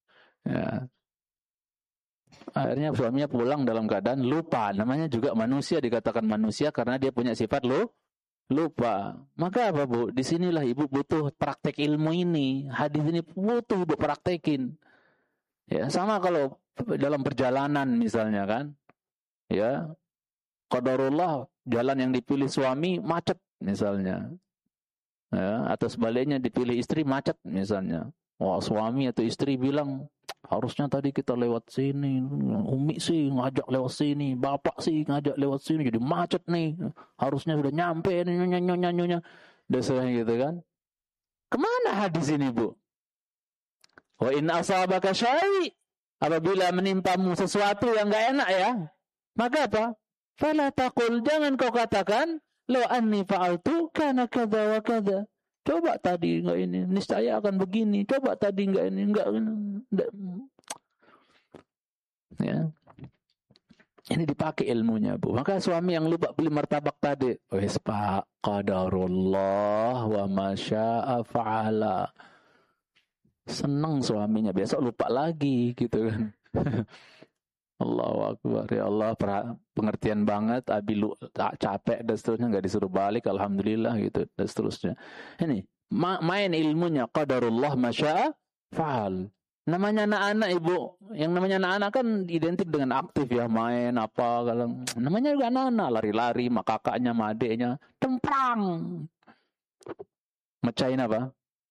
Akhirnya suaminya pulang dalam keadaan lupa. Namanya juga manusia, dikatakan manusia karena dia punya sifat lupa. Maka apa Bu? Disinilah ibu butuh praktek ilmu ini. Hadis ini butuh ibu praktekin. Ya, sama kalau dalam perjalanan misalnya kan. Ya, qadarullah jalan yang dipilih suami macet misalnya. Ya, atau sebaliknya dipilih istri macet misalnya. Wah, suami atau istri bilang, harusnya tadi kita lewat sini. Umi sih ngajak lewat sini. Bapak sih ngajak lewat sini. Jadi macet nih. Harusnya sudah nyampe. Nyonya. Dasarnya gitu kan. Kemana hadis ini Bu? Wa in asabaka syai'. Apabila menimpamu sesuatu yang gak enak ya. Maka apa? Fala taqul. Jangan kau katakan. Lo anni fa'altu kana kada wa kada. Coba tadi enggak ini, niscaya akan begini. Coba tadi enggak ini, enggak. Ya. Ini dipakai ilmunya, Bu. Maka suami yang lupa beli martabak tadi, wis Pak, qadarullah wa masya'a fa'ala. Senang suaminya, besok lupa lagi gitu kan. Allahu Akbar, ya Allah, pengertian banget, abi lu capek dan seterusnya, nggak disuruh balik, alhamdulillah gitu dan seterusnya. Ini main ilmunya, qadarullah masya'a fa'al. Namanya anak-anak Ibu, yang namanya anak-anak kan identik dengan aktif ya, main apa, kalau namanya juga anak-anak, lari-lari, sama kakaknya, sama adeknya, temprang, mecahin apa?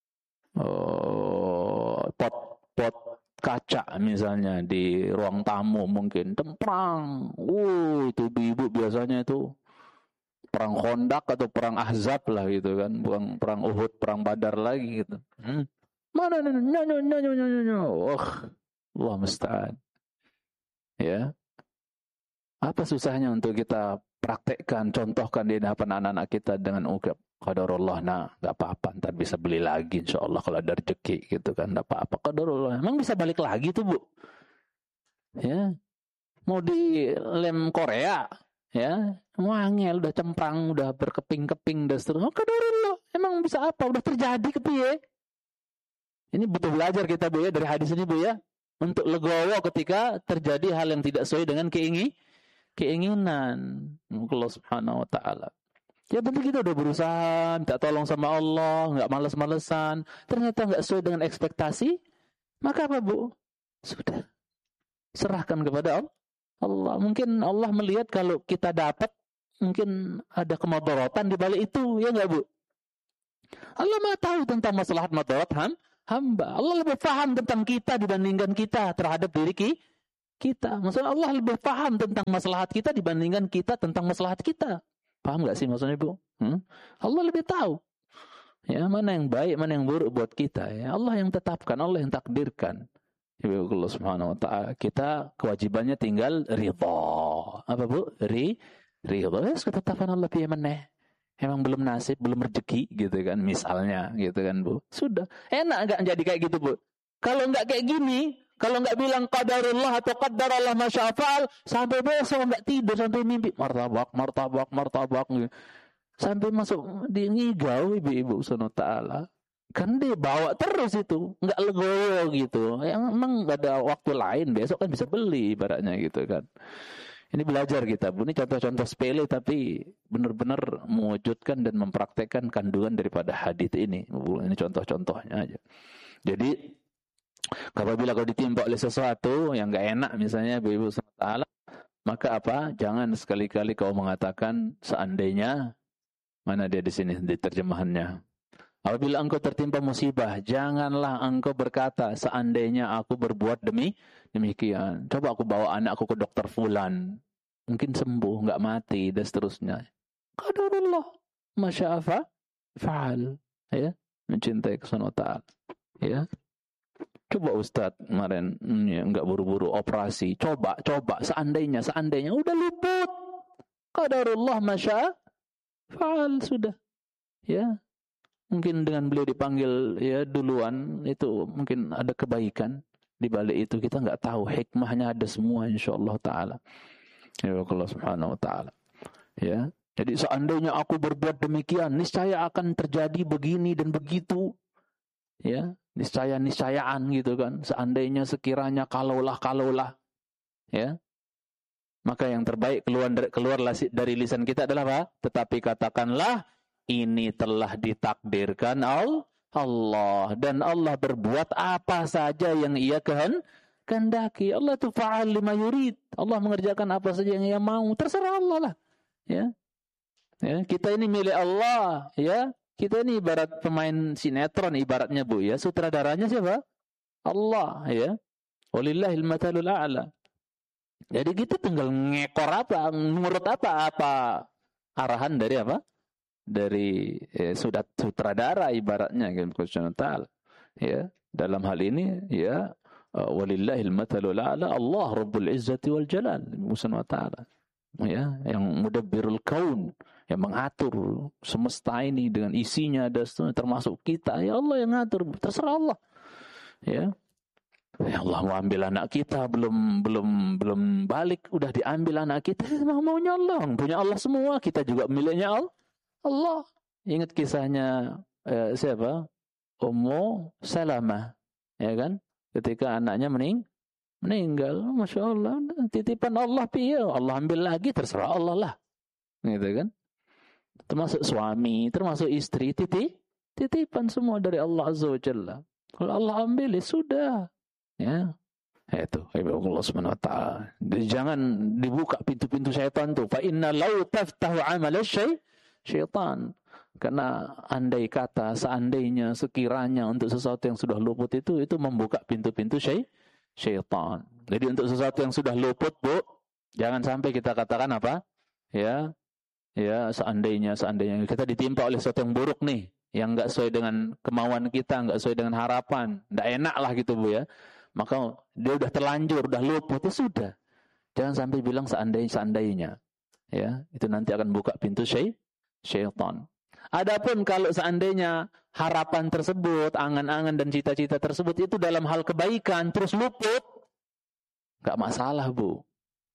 Pot kaca misalnya di ruang tamu mungkin temprang. Itu ibu biasanya itu perang Khandaq atau perang Ahzab lah gitu kan, bukan perang Uhud, perang Badar lagi gitu. Mana nyonya. Allah musta'an. Ya. Apa susahnya untuk kita praktekkan, contohkan di hadapan anak-anak kita dengan ungkap qadarullah, nah, enggak apa-apa, ntar bisa beli lagi insyaallah kalau ada rezeki gitu kan, enggak apa-apa, qadarullah. Emang bisa balik lagi tuh, Bu. Ya. Mau di lem Korea, ya. Wangel udah cemprang, udah berkeping-keping dan seterusnya. Qadarullah. Emang bisa apa? Udah terjadi kepiye? Ini butuh belajar kita, Bu ya, dari hadis ini, Bu ya. Untuk legowo ketika terjadi hal yang tidak sesuai dengan keinginan Allah Subhanahu wa taala. Ya penting kita udah berusaha minta tolong sama Allah, enggak malas-malesan, ternyata enggak sesuai dengan ekspektasi, maka apa Bu? Sudah serahkan kepada Allah. Mungkin Allah melihat kalau kita dapat, mungkin ada kemudaratan di balik itu, ya enggak, Bu? Allah Maha tahu tentang maslahat mudarat hamba. Allah lebih paham tentang kita dibandingkan kita terhadap diri kita. Maksudnya Allah lebih paham tentang maslahat kita dibandingkan kita tentang maslahat kita. Paham enggak sih maksudnya, Bu? Allah lebih tahu. Ya, mana yang baik, mana yang buruk buat kita. Ya, Allah yang tetapkan, Allah yang takdirkan. Ya, Allah Subhanahu wa taala. Kita kewajibannya tinggal ridha. Apa, Bu? Ridha. Ya, ketetapan Allah piye meneh. Emang belum nasib, belum rezeki gitu kan, misalnya gitu kan, Bu. Sudah. Enak enggak jadi kayak gitu, Bu? Kalau enggak kayak gini, kalau enggak bilang qadarullah atau qaddarallah masyafa'al, sampai besok enggak tidur, sampai mimpi martabak gitu. Sampai masuk di ngigau ibu-ibu subhanahu wa ta'ala. Kan dia bawa terus itu, enggak legowo gitu. Yang emang enggak ada waktu lain, besok kan bisa beli ibaratnya gitu kan. Ini belajar kita, Bu. Ini contoh-contoh sepele tapi benar-benar mewujudkan dan mempraktekkan kandungan daripada hadits ini. Bu, ini contoh-contohnya aja. Jadi, apabila kau ditimpa oleh sesuatu yang enggak enak misalnya ibu-ibu subhanahu wa ta'ala, maka apa? Jangan sekali-kali kau mengatakan seandainya. Mana dia di sini di terjemahannya? Apabila engkau tertimpa musibah, janganlah engkau berkata seandainya aku berbuat demikian. Coba aku bawa anakku ke dokter fulan, mungkin sembuh, enggak mati dan seterusnya. Qadarullah, masya'a fa'al. Ya, mencintai Subhanahu wa ta'ala. Ya. Coba Ustaz kemarin enggak buru-buru operasi. Coba seandainya udah luput. Qadarullah masya'a fa'al sudah. Ya. Mungkin dengan beliau dipanggil ya duluan itu mungkin ada kebaikan di balik itu, kita enggak tahu, hikmahnya ada semua insyaallah taala. Ya Allah Subhanahu wa taala. Ya. Jadi seandainya aku berbuat demikian, niscaya akan terjadi begini dan begitu. Ya, niscayaan gitu kan. Seandainya sekiranya kalaulah. Ya. Maka yang terbaik keluarlah dari lisan kita adalah apa? Tetapi katakanlah ini telah ditakdirkan Allah, dan Allah berbuat apa saja yang Ia kehendaki. Allah itu fa'al lima yurid. Allah mengerjakan apa saja yang Ia mau. Terserah Allah lah. Ya. Ya, kita ini milik Allah, ya. Kita ini ibarat pemain sinetron ibaratnya, Bu, ya. Sutradaranya siapa? Allah, ya. Walillahil mathalul a'la. Jadi kita tinggal ngekor apa, nurut apa arahan dari apa? Dari sutradara ibaratnya kan, ya, dalam hal ini ya walillahil mathalul a'la, Allah Rabbul Izzati wal Jalal subhanahu wa ta'ala, ya, yang mudabbirul kaun, yang mengatur semesta ini dengan isinya dan termasuk kita, ya Allah yang ngatur, terserah Allah, ya. Ya Allah mau ambil anak kita belum balik udah diambil anak kita, maunya Allah, punya Allah semua, kita juga miliknya Allah. Ingat kisahnya siapa? Ummu Salamah, ya kan? Ketika anaknya meninggal, Masya Allah, titipan Allah piye, Allah ambil lagi, terserah Allah lah, gitu kan? Termasuk suami, termasuk istri, titipan semua dari Allah Azza wa Jalla. Kalau Allah ambil, ya sudah, ya. Itu Allah Subhanahu wa ta'ala. Jangan dibuka pintu-pintu syaitan tuh. Fa inna law taftahu 'amala syaitan. Karena andai kata, seandainya, sekiranya untuk sesuatu yang sudah luput itu membuka pintu-pintu syaitan. Jadi untuk sesuatu yang sudah luput, Bu, jangan sampai kita katakan apa? Ya, seandainya kita ditimpa oleh sesuatu yang buruk nih, yang enggak sesuai dengan kemauan kita, enggak sesuai dengan harapan, enggak enak lah gitu, Bu, ya. Maka dia udah terlanjur, udah luput, itu sudah. Jangan sampai bilang seandainya. Ya, itu nanti akan buka pintu syaitan. Adapun kalau seandainya harapan tersebut, angan-angan dan cita-cita tersebut itu dalam hal kebaikan terus luput, enggak masalah, Bu.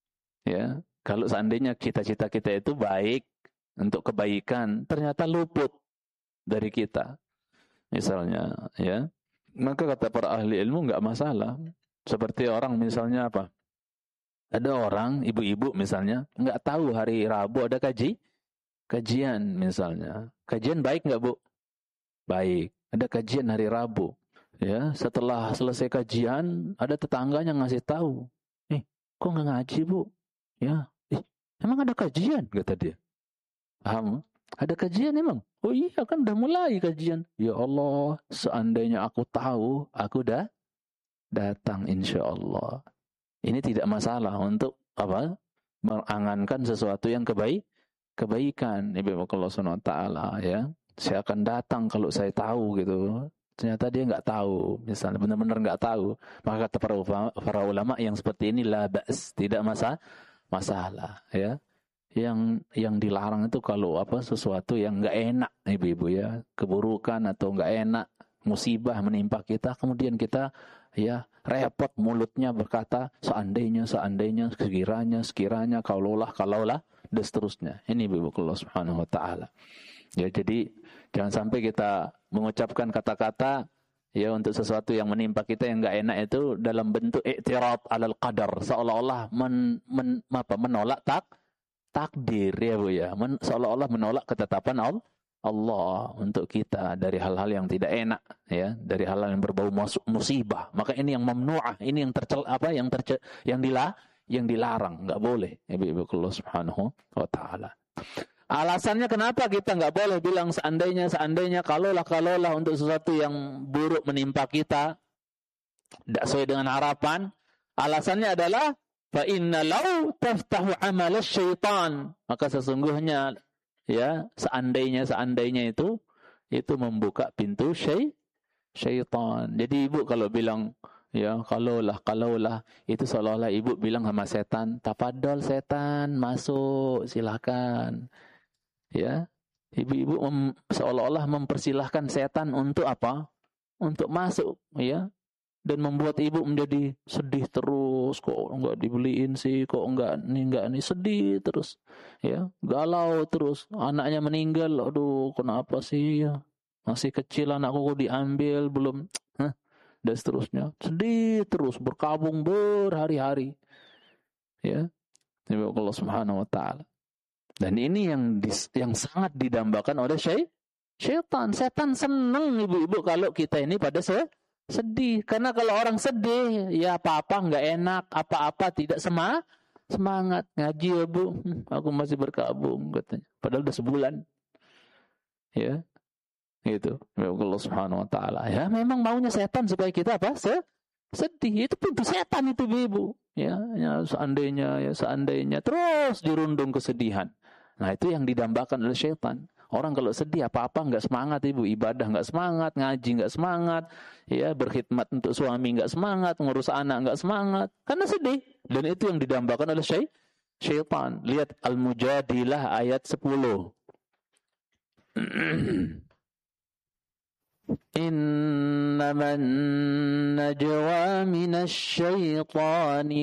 Ya, kalau seandainya cita-cita kita itu baik untuk kebaikan, ternyata luput dari kita. Misalnya, ya. Maka kata para ahli ilmu enggak masalah. Seperti orang misalnya apa? Ada orang, ibu-ibu misalnya, enggak tahu hari Rabu ada kajian misalnya. Kajian baik enggak, Bu? Baik. Ada kajian hari Rabu. Ya, setelah selesai kajian, ada tetangganya ngasih tahu. Kok enggak ngaji, Bu? Ya, emang ada kajian, kata dia. Paham? Ada kajian emang? Oh iya kan udah mulai kajian. Ya Allah, seandainya aku tahu, aku dah datang insya Allah. Ini tidak masalah untuk apa? Mengangankan sesuatu yang kebaikan. Ibu Allah Subhanahu wa taala ya. Saya akan datang kalau saya tahu gitu. Ternyata dia nggak tahu, misalnya benar-benar nggak tahu. Maka kata para ulama yang seperti ini la ba's, tidak masalah ya. Yang dilarang itu kalau apa sesuatu yang nggak enak ibu-ibu ya, keburukan atau nggak enak, musibah menimpa kita, kemudian kita ya repot mulutnya berkata seandainya sekiranya kalaulah dan seterusnya. Ini ibu Allah Subhanahu wa taala. Ya jadi jangan sampai kita mengucapkan kata-kata ya untuk sesuatu yang menimpa kita yang nggak enak itu dalam bentuk i'tirad alal qadar, seolah-olah menolak takdir ya Bu ya, seolah-olah menolak ketetapan Allah untuk kita dari hal-hal yang tidak enak ya, dari hal-hal yang berbau musibah. Maka ini yang mamnu'ah, ini yang yang dilarang, nggak boleh. Ibu Allah Subhanahu wa taala. Alasannya kenapa kita nggak boleh bilang seandainya kalaulah untuk sesuatu yang buruk menimpa kita tidak sesuai dengan harapan. Alasannya adalah fa inna law taftahu amal syaitan, maka sesungguhnya ya seandainya itu membuka pintu syaitan. Jadi ibu kalau bilang ya kalaulah itu seolah-olah ibu bilang sama setan, tafadhol setan masuk silakan. Ya. Ibu-ibu seolah-olah mempersilahkan setan untuk apa? Untuk masuk ya. Dan membuat ibu menjadi sedih terus, kok enggak dibeliin sih, kok enggak nih sedih terus ya, galau terus, anaknya meninggal, aduh kenapa sih ya? Masih kecil anakku kok diambil belum dan seterusnya, sedih terus berkabung berhari-hari ya. Allah Subhanahu wa taala. Dan ini yang sangat didambakan oleh syaitan. Setan senang ibu-ibu kalau kita ini pada sedih. Karena kalau orang sedih, ya apa-apa nggak enak, apa-apa tidak semangat. Ngaji ya Bu, aku masih berkabung katanya. Padahal udah sebulan. Ya, gitu. Allah Subhanahu wa taala. Ya, memang maunya setan supaya kita apa? Sedih. Itu pintu setan itu ibu. Ya, seandainya terus dirundung kesedihan. Nah, itu yang didambakan oleh syaitan. Orang kalau sedih apa-apa nggak semangat ibu, ibadah nggak semangat, ngaji nggak semangat, ya berkhidmat untuk suami nggak semangat, ngurus anak nggak semangat, karena sedih. Dan itu yang didambakan oleh syaitan. Lihat Al-Mujadilah ayat 10. Innaman najwa minasy syaitani